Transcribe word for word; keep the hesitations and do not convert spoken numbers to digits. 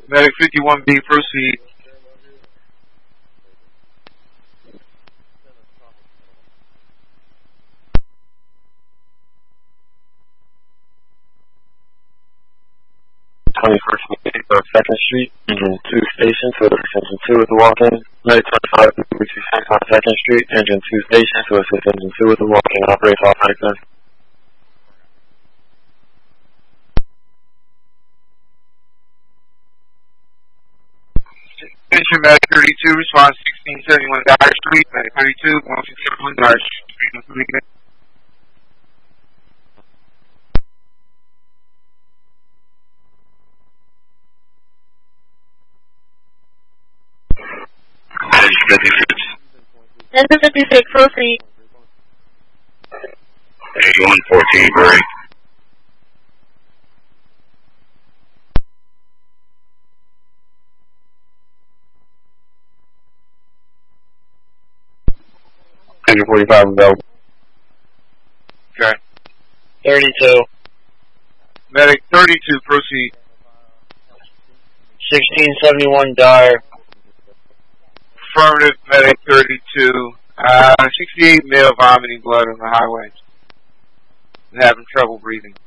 Medic fifty-one B, proceed. twenty-first second Street, engine two station, to assist engine two with the walk-in. Medic twenty-five, twenty-six on second Street, engine two station, to assist engine two with the walk-in. Operates off right then. Attention, Medic thirty-two, response sixteen seventy-one Dyer Street, Medic thirty-two, one six seven one Dyer Street. Engine fifty-six, proceed. eighty-one fourteen, break. Engine forty-five available. Okay. thirty-two. Medic thirty-two, proceed. sixteen seventy-one Dyer. Affirmative, Medic thirty-two. Uh, sixty-eight male vomiting blood on the highway. And having trouble breathing.